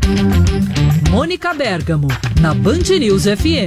Mônica Bergamo, na Band News FM.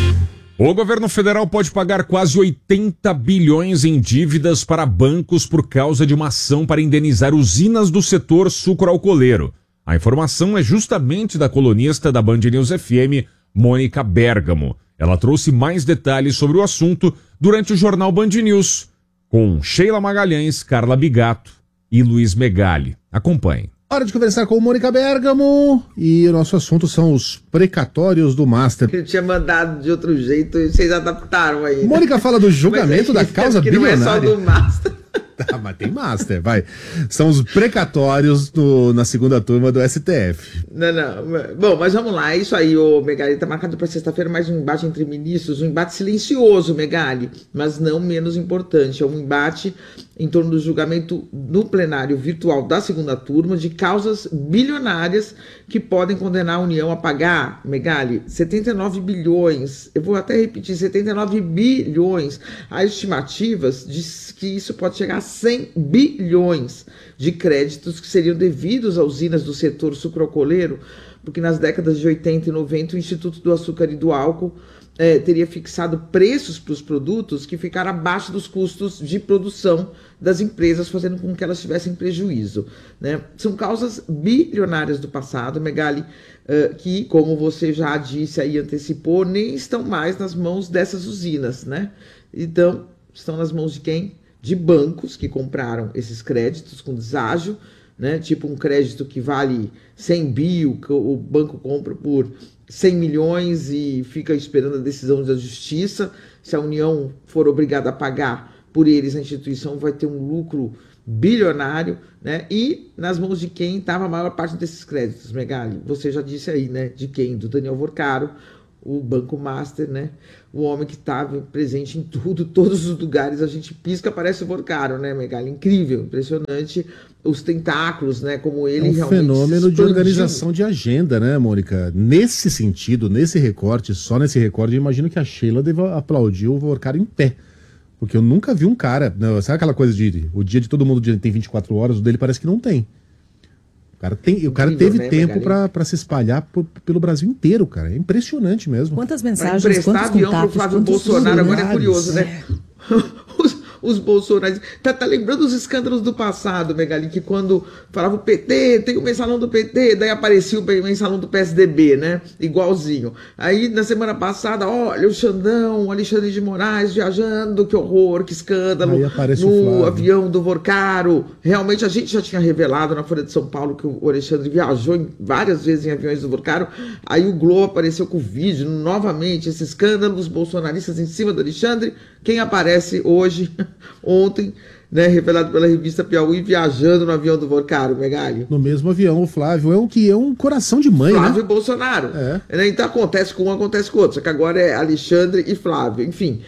O governo federal pode pagar quase 80 bilhões em dívidas para bancos por causa de uma ação para indenizar usinas do setor sucroalcooleiro. A informação é justamente da colunista da Band News FM, Mônica Bergamo. Ela trouxe mais detalhes sobre o assunto durante o jornal Band News, com Sheila Magalhães, Carla Bigato e Luiz Megali. Acompanhe. Hora de conversar com Mônica Bergamo e o nosso assunto são os precatórios do Master. Eu tinha mandado de outro jeito e vocês adaptaram aí. Mônica fala do julgamento da causa bilionária. Não é só do Master. Tá, mas tem Master, vai. São os precatórios na segunda turma do STF. Não. Bom, mas vamos lá. É isso aí, ô Megali. Tá marcado para sexta-feira mais um embate entre ministros. Um embate silencioso, Megali, mas não menos importante. É um embate em torno do julgamento no plenário virtual da segunda turma de causas bilionárias que podem condenar a União a pagar, Megali, 79 bilhões. Eu vou até repetir, 79 bilhões. Há estimativas de que isso pode chegar a 100 bilhões de créditos que seriam devidos a usinas do setor sucroalcooleiro, porque nas décadas de 80 e 90 o Instituto do Açúcar e do Álcool teria fixado preços para os produtos que ficaram abaixo dos custos de produção das empresas, fazendo com que elas tivessem prejuízo, né? São causas bilionárias do passado, Megali, que, como você já disse aí, antecipou, nem estão mais nas mãos dessas usinas, né? Então, estão nas mãos de quem? De bancos que compraram esses créditos com deságio, né? Tipo um crédito que vale 100 bi, o banco compra por 100 milhões e fica esperando a decisão da justiça. Se a União for obrigada a pagar por eles, a instituição vai ter um lucro bilionário, né? E nas mãos de quem estava a maior parte desses créditos, Megali? Você já disse aí, né? De quem? Do Daniel Vorcaro, o Banco Master, né? O homem que estava presente em tudo, todos os lugares, a gente pisca, aparece o Vorcaro, né, Megali? Incrível, impressionante, os tentáculos, né, como ele realmente fenômeno de organização de agenda, né, Mônica? Nesse sentido, nesse recorte, só nesse recorte, eu imagino que a Sheila deve aplaudir o Vorcaro em pé. Porque eu nunca vi um cara, sabe aquela coisa de o dia de todo mundo tem 24 horas, o dele parece que não tem. O cara teve tempo para se espalhar pelo Brasil inteiro, cara. É impressionante mesmo. Quantas mensagens, quantos contatos, avião pro Flávio Bolsonaro, agora é curioso, né? Os bolsonaristas. Tá lembrando os escândalos do passado, Megali, que quando falava o PT, tem o mensalão do PT, daí aparecia o mensalão do PSDB, né? Igualzinho. Aí, na semana passada, olha o Xandão, o Alexandre de Moraes viajando, que horror, que escândalo, no avião do Vorcaro. Realmente, a gente já tinha revelado na Folha de São Paulo que o Alexandre viajou várias vezes em aviões do Vorcaro. Aí o Globo apareceu com o vídeo, novamente, esse escândalo, os bolsonaristas em cima do Alexandre. Quem aparece hoje, ontem, né, revelado pela revista Piauí, viajando no avião do Vorcaro, Megali? No mesmo avião, o Flávio é um coração de mãe, Flávio né? Bolsonaro. Então acontece com um, acontece com o outro, só que agora é Alexandre e Flávio, enfim.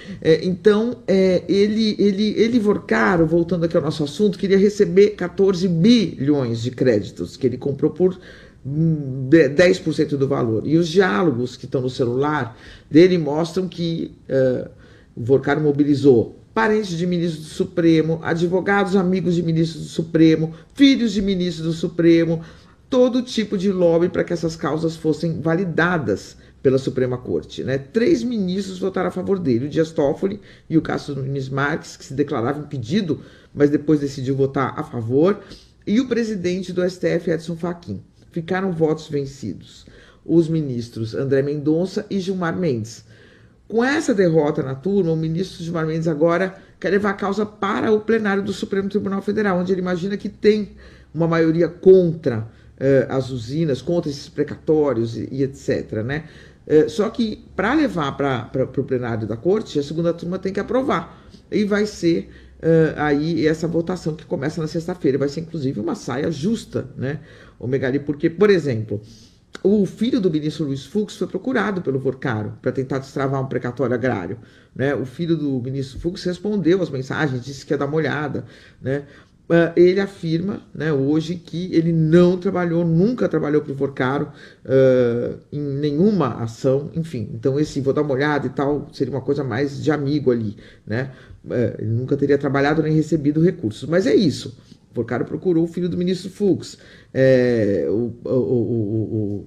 Ele, Vorcaro, voltando aqui ao nosso assunto, queria receber 14 bilhões de créditos, que ele comprou por 10% do valor. E os diálogos que estão no celular dele mostram que o Vorcaro mobilizou parentes de ministros do Supremo, advogados amigos de ministros do Supremo, filhos de ministros do Supremo, todo tipo de lobby para que essas causas fossem validadas pela Suprema Corte, né? 3 ministros votaram a favor dele, o Dias Toffoli e o Cássio Nunes Marques, que se declarava impedido, mas depois decidiu votar a favor, e o presidente do STF, Edson Fachin. Ficaram votos vencidos. Os ministros André Mendonça e Gilmar Mendes. Com essa derrota na turma, o ministro Gilmar Mendes agora quer levar a causa para o plenário do Supremo Tribunal Federal, onde ele imagina que tem uma maioria contra as usinas, contra esses precatórios e etc., né? Só que para levar para o plenário da corte, a segunda turma tem que aprovar. E vai ser aí essa votação que começa na sexta-feira. Vai ser inclusive uma saia justa, né, o Megali? Porque, por exemplo, o filho do ministro Luiz Fux foi procurado pelo Vorcaro para tentar destravar um precatório agrário, né? O filho do ministro Fux respondeu às mensagens, disse que ia dar uma olhada, né? Ele afirma, né, hoje que ele nunca trabalhou para o Vorcaro em nenhuma ação, enfim. Então esse vou dar uma olhada e tal seria uma coisa mais de amigo ali, né? Ele nunca teria trabalhado nem recebido recursos, mas é isso. O Vorcaro procurou o filho do ministro Fux.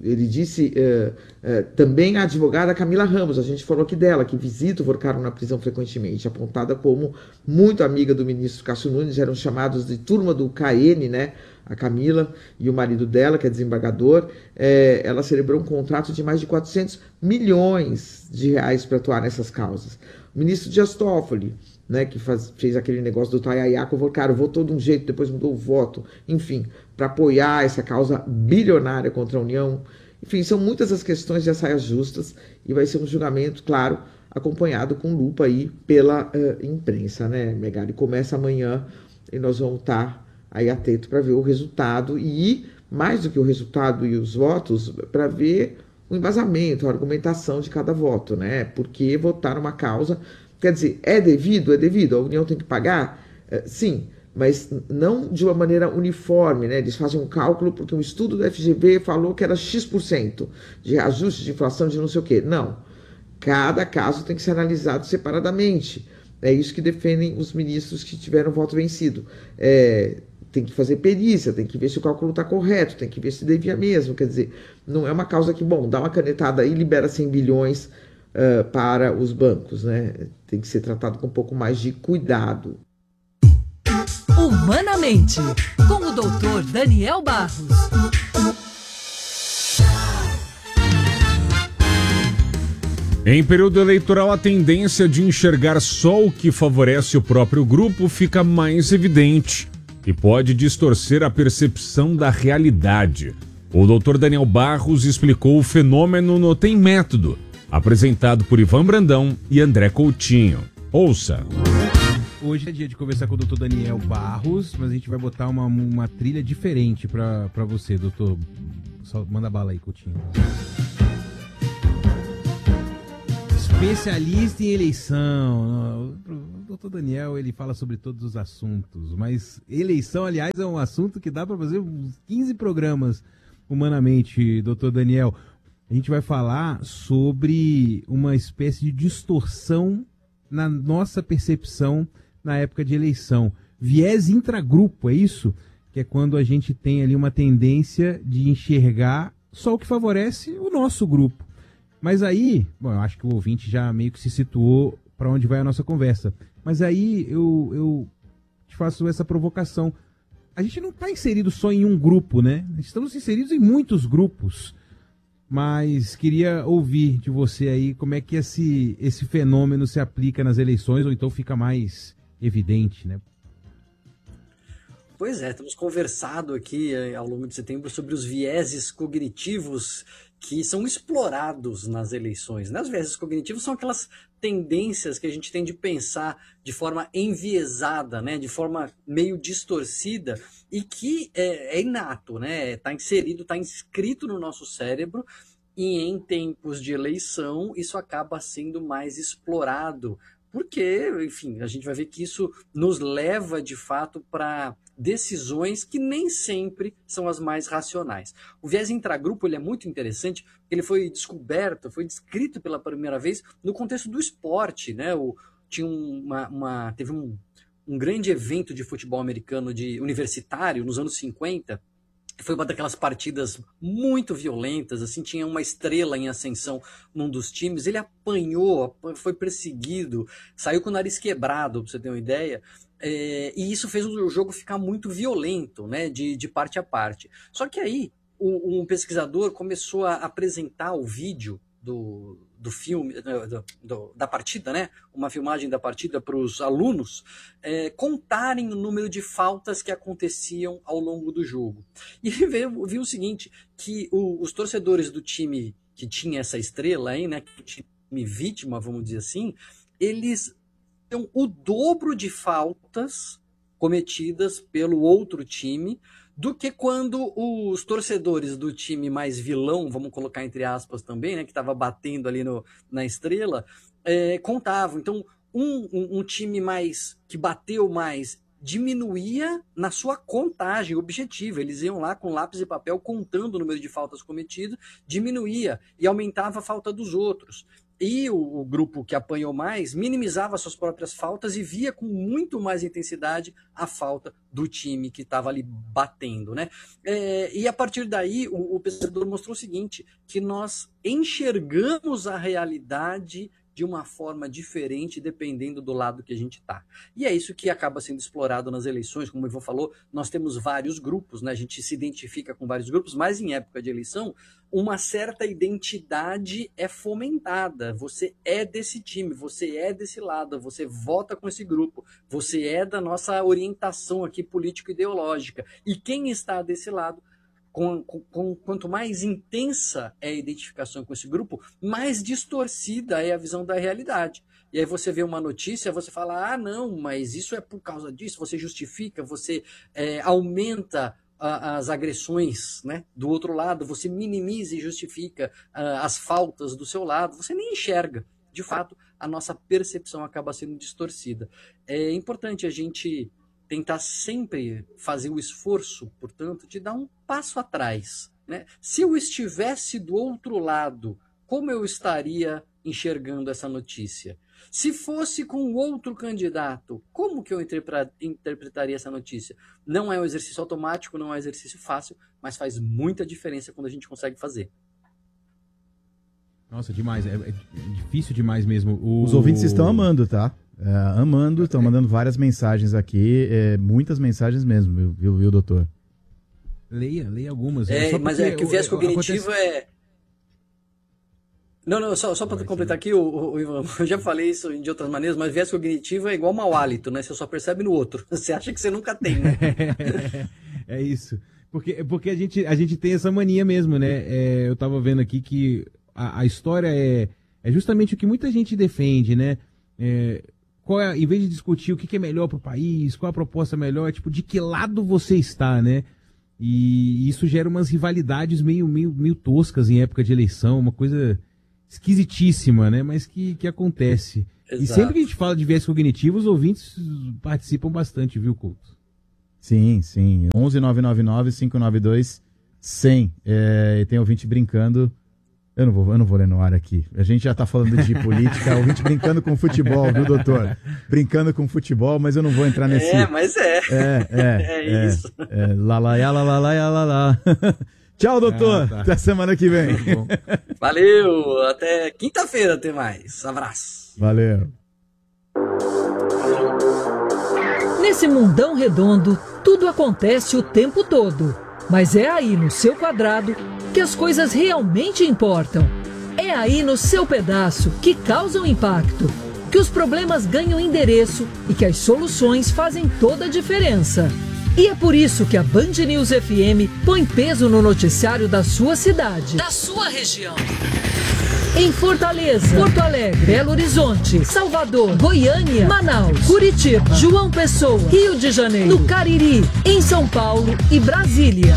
ele disse também a advogada Camila Ramos, a gente falou aqui dela, que visita o Vorcaro na prisão frequentemente, apontada como muito amiga do ministro Cássio Nunes, eram chamados de turma do KN, né? A Camila e o marido dela, que é desembargador, ela celebrou um contrato de mais de 400 milhões de reais para atuar nessas causas. O ministro Dias Toffoli, né, que fez aquele negócio do Tayayá com o Vorcaro, votou de um jeito, depois mudou o voto, enfim, para apoiar essa causa bilionária contra a União. Enfim, são muitas as questões de saias justas e vai ser um julgamento, claro, acompanhado com lupa aí pela imprensa, né, Megali? Começa amanhã e nós vamos estar aí atento para ver o resultado e, mais do que o resultado e os votos, para ver o embasamento, a argumentação de cada voto, né? Porque votar uma causa, quer dizer, é devido? É devido, a União tem que pagar? Sim, mas não de uma maneira uniforme, né? Eles fazem um cálculo porque um estudo da FGV falou que era X% de ajuste de inflação de não sei o quê. Não, cada caso tem que ser analisado separadamente. É isso que defendem os ministros que tiveram voto vencido. Tem que fazer perícia, tem que ver se o cálculo está correto, tem que ver se devia mesmo. Quer dizer, não é uma causa que, bom, dá uma canetada aí e libera 100 bilhões para os bancos, né? Tem que ser tratado com um pouco mais de cuidado. Humanamente, com o doutor Daniel Barros. Em período eleitoral, a tendência de enxergar só o que favorece o próprio grupo fica mais evidente e pode distorcer a percepção da realidade. O Dr. Daniel Barros explicou o fenômeno no Tem Método, apresentado por Ivan Brandão e André Coutinho. Ouça. Hoje é dia de conversar com o Dr. Daniel Barros, mas a gente vai botar uma trilha diferente para você, doutor. Só manda bala aí, Coutinho. Especialista em eleição. O doutor Daniel, ele fala sobre todos os assuntos, mas eleição, aliás, é um assunto que dá para fazer uns 15 programas humanamente, doutor Daniel. A gente vai falar sobre uma espécie de distorção na nossa percepção na época de eleição. Viés intragrupo, é isso? Que é quando a gente tem ali uma tendência de enxergar só o que favorece o nosso grupo. Mas aí, bom, eu acho que o ouvinte já meio que se situou para onde vai a nossa conversa. Mas aí eu te faço essa provocação. A gente não está inserido só em um grupo, né? Estamos inseridos em muitos grupos. Mas queria ouvir de você aí como é que esse fenômeno se aplica nas eleições, ou então fica mais evidente, né? Pois é, temos conversado aqui ao longo de setembro sobre os vieses cognitivos que são explorados nas eleições, né? Os vieses cognitivos são aquelas tendências que a gente tem de pensar de forma enviesada, né? De forma meio distorcida e que é inato, né? Está inserido, está inscrito no nosso cérebro e em tempos de eleição isso acaba sendo mais explorado. Porque, enfim, a gente vai ver que isso nos leva, de fato, para decisões que nem sempre são as mais racionais. O viés intragrupo ele é muito interessante, porque ele foi descoberto, foi descrito pela primeira vez no contexto do esporte, né? Teve um grande evento de futebol americano universitário nos anos 50. Foi uma daquelas partidas muito violentas, assim, tinha uma estrela em ascensão num dos times, ele apanhou, foi perseguido, saiu com o nariz quebrado, para você ter uma ideia, e isso fez o jogo ficar muito violento, né, de parte a parte. Só que aí, um pesquisador começou a apresentar o vídeo do filme, da partida, né? Uma filmagem da partida para os alunos contarem o número de faltas que aconteciam ao longo do jogo. E viu o seguinte, que os torcedores do time que tinha essa estrela aí, né? Que time vítima, vamos dizer assim, eles tinham o dobro de faltas cometidas pelo outro time do que quando os torcedores do time mais vilão, vamos colocar entre aspas também, né, que estava batendo ali na estrela, contavam. Então, um time que bateu mais diminuía na sua contagem objetiva. Eles iam lá com lápis e papel contando o número de faltas cometidas, diminuía e aumentava a falta dos outros. E o grupo que apanhou mais minimizava suas próprias faltas e via com muito mais intensidade a falta do time que estava ali batendo, né? E a partir daí o pesquisador mostrou o seguinte, que nós enxergamos a realidade de uma forma diferente dependendo do lado que a gente está. E é isso que acaba sendo explorado nas eleições, como o Ivan falou, nós temos vários grupos, né? A gente se identifica com vários grupos, mas em época de eleição, uma certa identidade é fomentada. Você é desse time, você é desse lado, você vota com esse grupo, você é da nossa orientação aqui político-ideológica. E quem está desse lado, quanto mais intensa é a identificação com esse grupo, mais distorcida é a visão da realidade. E aí você vê uma notícia, você fala, ah, não, mas isso é por causa disso, você justifica, você aumenta as agressões, né, do outro lado, você minimiza e justifica as faltas do seu lado, você nem enxerga. De fato, a nossa percepção acaba sendo distorcida. É importante a gente tentar sempre fazer o esforço, portanto, de dar um passo atrás, né? Se eu estivesse do outro lado, como eu estaria enxergando essa notícia? Se fosse com outro candidato, como que eu interpretaria essa notícia? Não é um exercício automático, não é um exercício fácil, mas faz muita diferença quando a gente consegue fazer. Nossa, demais. É difícil demais mesmo. Os ouvintes estão amando, tá? Amando, estão mandando várias mensagens aqui, muitas mensagens mesmo, viu, doutor? Leia algumas. Mas é que o viés cognitivo é... Não, só para completar aqui, Ivan, eu já falei isso de outras maneiras, mas viés cognitivo é igual mau hálito, né? Você só percebe no outro. Você acha que você nunca tem, né? É isso. Porque a gente tem essa mania mesmo, né? Eu tava vendo aqui que a história é justamente o que muita gente defende, né? Em vez de discutir o que é melhor para o país, qual a proposta melhor, tipo, de que lado você está, né? E isso gera umas rivalidades meio toscas em época de eleição, uma coisa esquisitíssima, né? Mas que acontece. Exato. E sempre que a gente fala de viés cognitivo, os ouvintes participam bastante, viu, Couto? Sim. 11-999-592-100. Tem ouvinte brincando. Eu não vou ler no ar aqui. A gente já tá falando de política, ouvinte brincando com futebol, viu, doutor? Brincando com futebol, mas eu não vou entrar nesse... Mas isso. Lá. Tchau, doutor. Tá. Até semana que vem. Valeu. Até quinta-feira, até mais. Abraço. Valeu. Nesse mundão redondo, tudo acontece o tempo todo. Mas é aí no seu quadrado que as coisas realmente importam. É aí no seu pedaço que causam impacto, que os problemas ganham endereço e que as soluções fazem toda a diferença. E é por isso que a Band News FM põe peso no noticiário da sua cidade, da sua região. Em Fortaleza, Porto Alegre, Belo Horizonte, Salvador, Goiânia, Manaus, Curitiba, João Pessoa, Rio de Janeiro, no Cariri, em São Paulo e Brasília.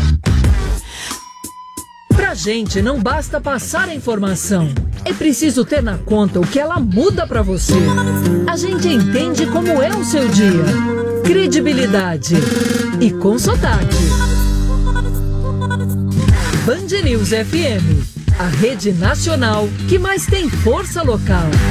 Pra gente não basta passar a informação, é preciso ter na conta o que ela muda pra você. A gente entende como é o seu dia. Credibilidade e com sotaque. Band News FM, a rede nacional que mais tem força local.